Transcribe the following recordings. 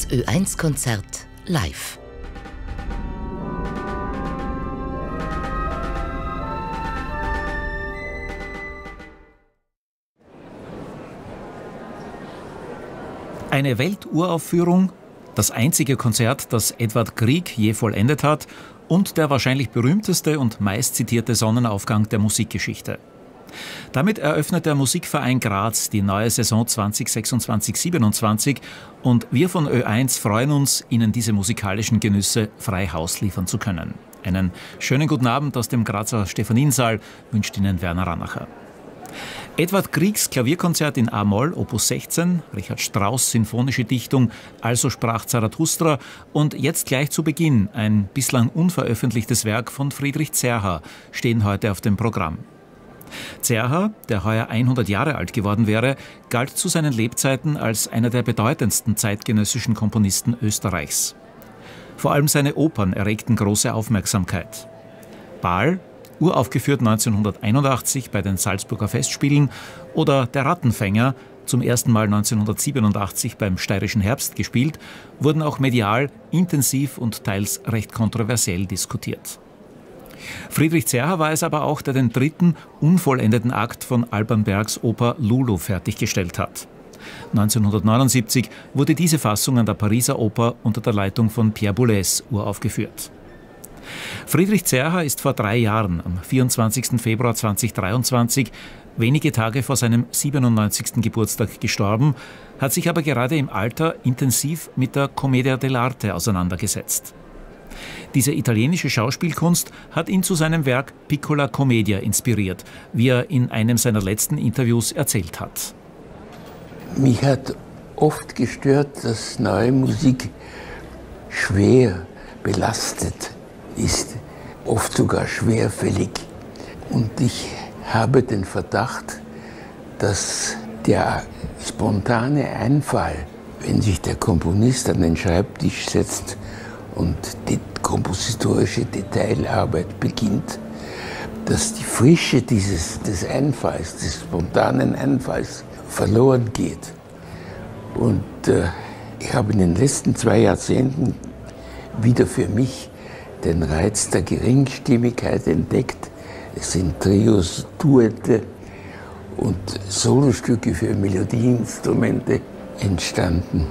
Das Ö1-Konzert live. Eine Welturaufführung, das einzige Konzert, das Edvard Grieg je vollendet hat und der wahrscheinlich berühmteste und meistzitierte Sonnenaufgang der Musikgeschichte. Damit eröffnet der Musikverein Graz die neue Saison 2026/27 und wir von Ö1 freuen uns, Ihnen diese musikalischen Genüsse frei Haus liefern zu können. Einen schönen guten Abend aus dem Grazer Stephaniensaal wünscht Ihnen Werner Ranacher. Edvard Griegs Klavierkonzert in A-Moll, Opus 16, Richard Strauss Sinfonische Dichtung Also sprach Zarathustra und jetzt gleich zu Beginn ein bislang unveröffentlichtes Werk von Friedrich Zerha stehen heute auf dem Programm. Zerha, der heuer 100 Jahre alt geworden wäre, galt zu seinen Lebzeiten als einer der bedeutendsten zeitgenössischen Komponisten Österreichs. Vor allem seine Opern erregten große Aufmerksamkeit. Baal, uraufgeführt 1981 bei den Salzburger Festspielen, oder Der Rattenfänger, zum ersten Mal 1987 beim Steirischen Herbst gespielt, wurden auch medial intensiv und teils recht kontroversiell diskutiert. Friedrich Zerha war es aber auch, der den dritten, unvollendeten Akt von Alban Bergs Oper Lulu fertiggestellt hat. 1979 wurde diese Fassung an der Pariser Oper unter der Leitung von Pierre Boulez uraufgeführt. Friedrich Zerha ist vor 3 Jahren, am 24. Februar 2023, wenige Tage vor seinem 97. Geburtstag gestorben, hat sich aber gerade im Alter intensiv mit der Commedia dell'arte auseinandergesetzt. Diese italienische Schauspielkunst hat ihn zu seinem Werk Piccola Commedia inspiriert, wie er in einem seiner letzten Interviews erzählt hat. Mich hat oft gestört, dass neue Musik schwer belastet ist, oft sogar schwerfällig. Und ich habe den Verdacht, dass der spontane Einfall, wenn sich der Komponist an den Schreibtisch setzt und die kompositorische Detailarbeit beginnt, dass die Frische des Einfalls, des spontanen Einfalls verloren geht. Und ich habe in den letzten 2 Jahrzehnten wieder für mich den Reiz der Geringstimmigkeit entdeckt. Es sind Trios, Duette und Solostücke für Melodieinstrumente entstanden.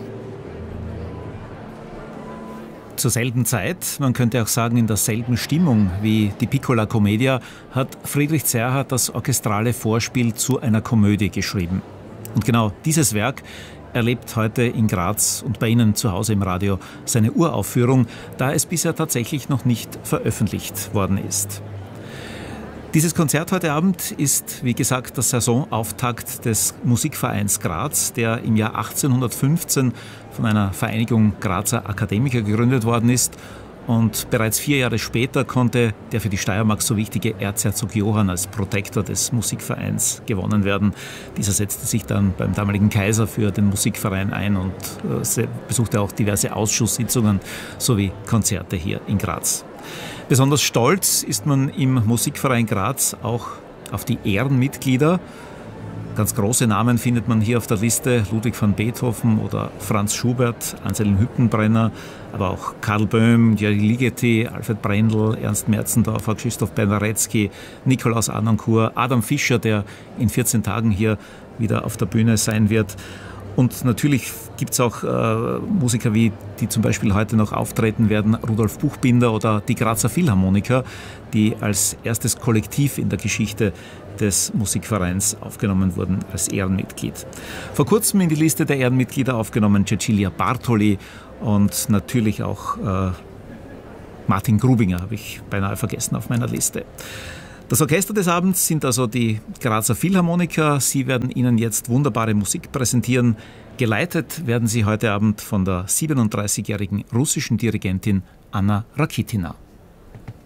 Zur selben Zeit, man könnte auch sagen in derselben Stimmung wie die Piccola Commedia, hat Friedrich Zerha das orchestrale Vorspiel zu einer Komödie geschrieben. Und genau dieses Werk erlebt heute in Graz und bei Ihnen zu Hause im Radio seine Uraufführung, da es bisher tatsächlich noch nicht veröffentlicht worden ist. Dieses Konzert heute Abend ist, wie gesagt, der Saisonauftakt des Musikvereins Graz, der im Jahr 1815 von einer Vereinigung Grazer Akademiker gegründet worden ist. Und bereits 4 Jahre später konnte der für die Steiermark so wichtige Erzherzog Johann als Protektor des Musikvereins gewonnen werden. Dieser setzte sich dann beim damaligen Kaiser für den Musikverein ein und besuchte auch diverse Ausschusssitzungen sowie Konzerte hier in Graz. Besonders stolz ist man im Musikverein Graz auch auf die Ehrenmitglieder. Ganz große Namen findet man hier auf der Liste: Ludwig van Beethoven oder Franz Schubert, Anselm Hüttenbrenner, aber auch Karl Böhm, György Ligeti, Alfred Brendel, Ernst Merzendorfer, Krzysztof Penderecki, Nikolaus Arnoncourt, Adam Fischer, der in 14 Tagen hier wieder auf der Bühne sein wird. Und natürlich gibt es auch Musiker, die zum Beispiel heute noch auftreten werden, Rudolf Buchbinder oder die Grazer Philharmoniker, die als erstes Kollektiv in der Geschichte des Musikvereins aufgenommen wurden als Ehrenmitglied. Vor kurzem in die Liste der Ehrenmitglieder aufgenommen Cecilia Bartoli und natürlich auch Martin Grubinger, habe ich beinahe vergessen auf meiner Liste. Das Orchester des Abends sind also die Grazer Philharmoniker. Sie werden Ihnen jetzt wunderbare Musik präsentieren. Geleitet werden Sie heute Abend von der 37-jährigen russischen Dirigentin Anna Rakitina.